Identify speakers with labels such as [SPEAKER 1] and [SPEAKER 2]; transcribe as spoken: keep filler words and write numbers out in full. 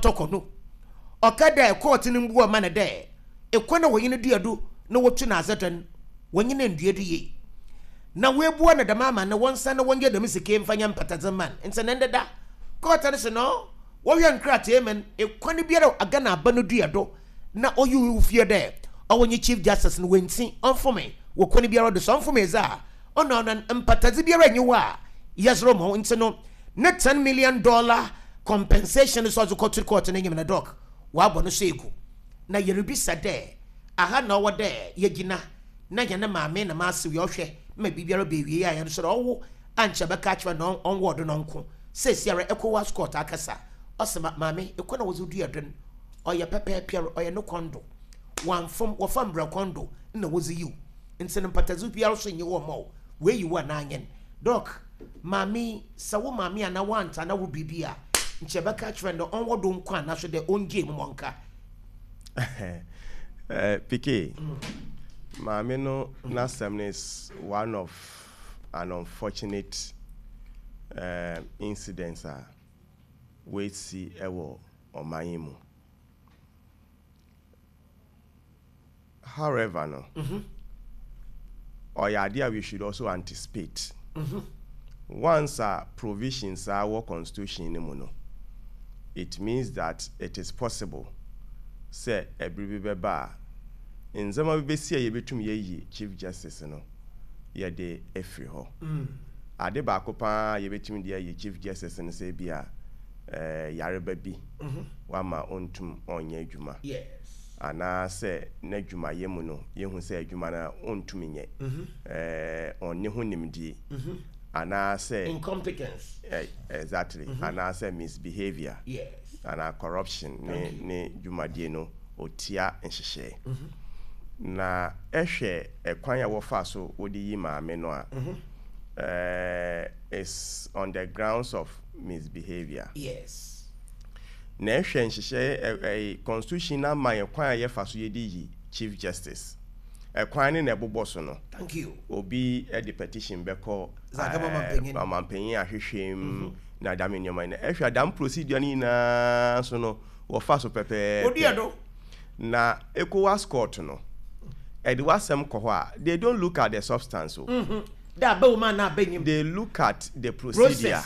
[SPEAKER 1] protocol no okada court ni mbu ma na de ekwana woyine duado na wotu na azetan wonyine nduado ye na webuo na damama na wonsa na wonge dem sike mfanya mpatazaman nse nendeda court ne se no wo hwe nkrate men ekwane biara aga na aba no duado na oyu ufie de owonye chief justice no wenti onfome wo kwani biara de so onfome za ono na mpatazi biara nyiwa yesro mo nti no na ten million dollar compensation so zo court court na nyem na doc wa bo no segu na yerebisa de aha na wo de yegina na yana maame na maase we ohwe ma bibiara be wie ya ya so owo anche be ka chwa no onwo do no nko sesiare ECOWAS court akasa osema maame ekona wozu duadon oye pepe piero oye no kondo wan fom wo fam bra kondo na wozu yu nsene mpatazu piaro so nyi wo mo we yi wa na anyen doc maame sawo maame ana wanta na wo bibia nche be ka chwa no onwo do nko na so de onje mu monka
[SPEAKER 2] eh pike maame no nasem is one of an unfortunate uh, incidents uh, we see ewo omayimu. However, no, mm-hmm. or idea we should also anticipate. Mm-hmm. Once uh, provisions are our constitution in mono, it means that it is possible. Say a bribe bar in Zama Bessia, you between ye Chief Justice, no, ye de efri ho. Ade ba kopa ye between the Chief Justice and say bia eh yare baby wama ontum onye adwuma.
[SPEAKER 1] Yes.
[SPEAKER 2] Ana say na adwuma ye mu no ye hu say adwuma na ontum nye. Eh onne ho nimdi. Ana say
[SPEAKER 1] incompetence.
[SPEAKER 2] Eh, exactly. Ana say misbehavior.
[SPEAKER 1] Yes.
[SPEAKER 2] Ana corruption ne ne dwumadie no otia nhihye. Na ehwe ekwan ya wo fa so wodi yi maame no a uh, is on the grounds of misbehavior.
[SPEAKER 1] Yes.
[SPEAKER 2] Na ehwe nhihye a constitutional man ekwan ya fa so yedi yi Chief Justice. Ekwan ne na ebobo so no.
[SPEAKER 1] Thank you.
[SPEAKER 2] Obi e the petition beko
[SPEAKER 1] Zagaba mampenyin.
[SPEAKER 2] Mampenyin ahwehwem na dam nyoma na ehwe dam procedure ni na so no wo fa so pepe.
[SPEAKER 1] Odiado.
[SPEAKER 2] Na ECOWAS court no. And wasem kohwa, they don't look at the substance. Mm-hmm.
[SPEAKER 1] They look at
[SPEAKER 2] the procedure.